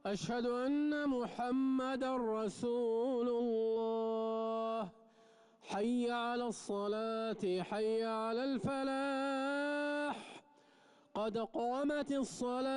أشهد أن محمدًا رسول الله. حي على الصلاة، حي على الفلاح، قد قامت الصلاة.